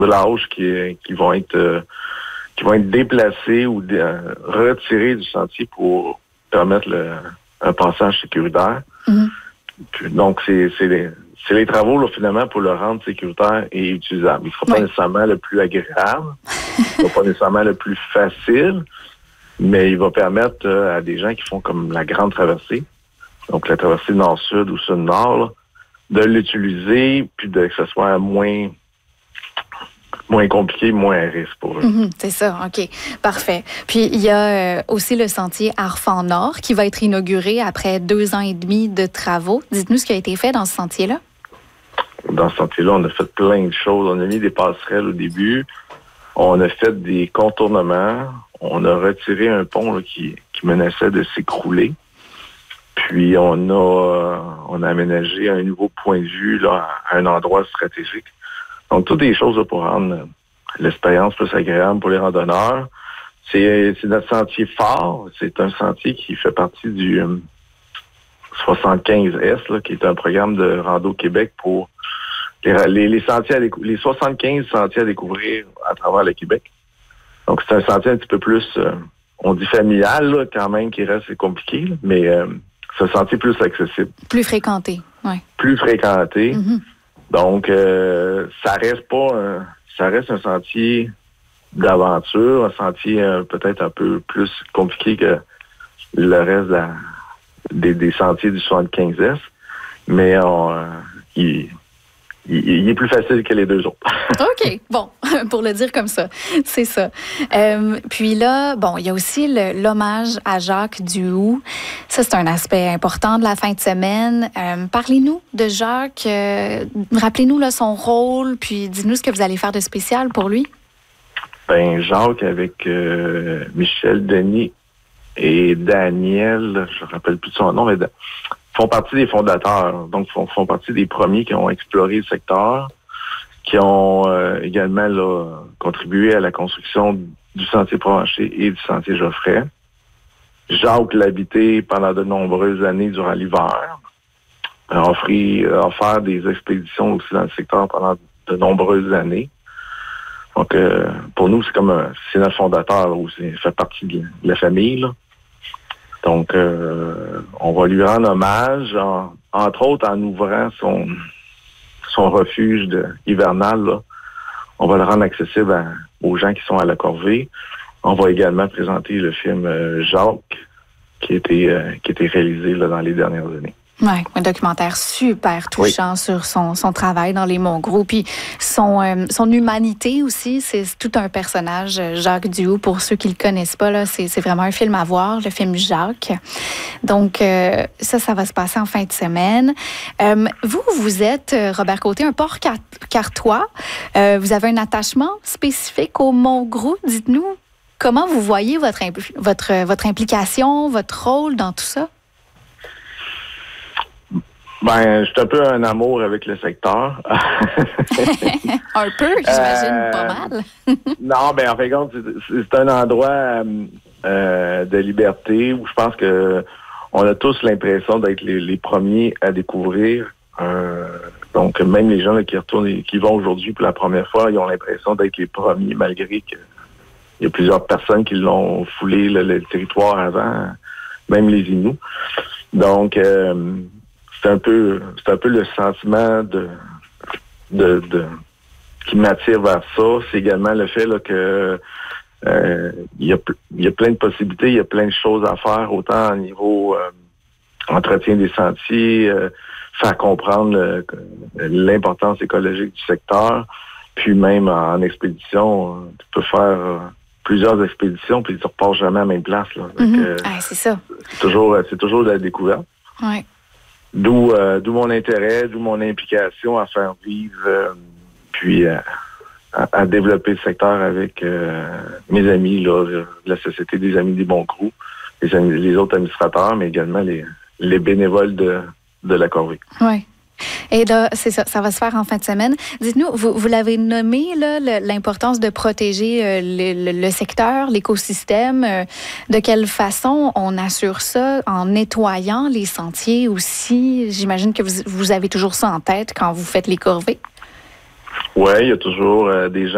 de lâches qui vont être déplacés ou retirés du sentier pour permettre un passage sécuritaire. Mm-hmm. Puis, donc, c'est les travaux, là, finalement, pour le rendre sécuritaire et utilisable. Il ne sera pas nécessairement le plus agréable, il ne sera pas nécessairement le plus facile, mais il va permettre à des gens qui font comme la grande traversée, donc la traversée nord-sud ou sud-nord, de l'utiliser, puis que ce soit moins compliqué, moins à risque pour eux. Mm-hmm, c'est ça, OK. Parfait. Puis, il y a aussi le sentier Arfand Nord qui va être inauguré après 2 ans et demi de travaux. Dites-nous ce qui a été fait dans ce sentier-là. Dans ce sentier-là, on a fait plein de choses. On a mis des passerelles au début. On a fait des contournements. On a retiré un pont là, qui menaçait de s'écrouler. Puis, on a aménagé un nouveau point de vue là, à un endroit stratégique. Donc, toutes les choses là, pour rendre l'expérience plus agréable pour les randonneurs. C'est notre sentier phare. C'est un sentier qui fait partie du 75S, là, qui est un programme de Rando Québec pour les sentiers les 75 sentiers à découvrir à travers le Québec. Donc, c'est un sentier un petit peu plus, on dit familial, là, quand même, qui reste compliqué, là, mais c'est un sentier plus accessible. Plus fréquenté, oui. Plus fréquenté. Mm-hmm. Donc, ça reste un sentier d'aventure, un sentier peut-être un peu plus compliqué que le reste des sentiers du 75S, mais il est plus facile que les 2 autres. OK, bon, pour le dire comme ça, c'est ça. Puis là, bon, il y a aussi l'hommage à Jacques Duhoux. Ça, c'est un aspect important de la fin de semaine. Parlez-nous de Jacques, rappelez-nous là, son rôle, puis dites-nous ce que vous allez faire de spécial pour lui. Ben, Jacques, avec Michel Denis et Daniel, je ne me rappelle plus de son nom, mais font partie des fondateurs, donc font partie des premiers qui ont exploré le secteur, qui ont également là, contribué à la construction du sentier Provencher et du sentier Geoffrey. Jacques l'a habité pendant de nombreuses années durant l'hiver, a offert des expéditions aussi dans le secteur pendant de nombreuses années. Donc, pour nous, c'est notre fondateur, là, il fait partie de la famille, là. Donc, on va lui rendre hommage, entre autres en ouvrant son refuge hivernal. Là. On va le rendre accessible aux gens qui sont à la corvée. On va également présenter le film Jacques, qui a été réalisé là, dans les dernières années. Oui, un documentaire super touchant sur son travail dans les Montgros. Puis son humanité aussi, c'est tout un personnage, Jacques Duhoux. Pour ceux qui ne le connaissent pas, là, c'est vraiment un film à voir, le film Jacques. Donc, ça va se passer en fin de semaine. Vous êtes, Robert Côté, un Port-Cartois. Vous avez un attachement spécifique aux Montgros. Dites-nous, comment vous voyez votre implication, votre rôle dans tout ça? Ben, j'ai un peu un amour avec le secteur. Un peu, j'imagine, pas mal. Non, ben en fait, c'est un endroit de liberté où je pense que on a tous l'impression d'être les premiers à découvrir. Donc, même les gens là, qui vont aujourd'hui pour la première fois, ils ont l'impression d'être les premiers, malgré qu'il y a plusieurs personnes qui l'ont foulé le territoire avant, même les Inuits. Donc, c'est un peu le sentiment qui m'attire vers ça. C'est également le fait là, que il y a plein de possibilités, il y a plein de choses à faire, autant au niveau entretien des sentiers, faire comprendre l'importance écologique du secteur, puis même en expédition, tu peux faire plusieurs expéditions, puis tu ne repars jamais à la même place. Là. Donc, c'est ça. C'est toujours de la découverte. Ouais. D'où mon intérêt, d'où mon implication à faire vivre, puis à développer le secteur avec mes amis là, de la Société des Amis des Montgros, les autres administrateurs, mais également les bénévoles de la corvée. Oui. Et là, c'est ça, ça va se faire en fin de semaine. Dites-nous, vous l'avez nommé, là, l'importance de protéger le secteur, l'écosystème. De quelle façon on assure ça en nettoyant les sentiers aussi? J'imagine que vous avez toujours ça en tête quand vous faites les corvées. Oui, il y a toujours des gens